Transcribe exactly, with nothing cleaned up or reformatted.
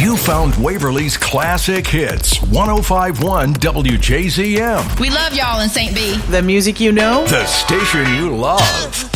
You found Waverly's classic hits, one oh five point one W J Z M. We love y'all in Saint B. The music you know. The station you love.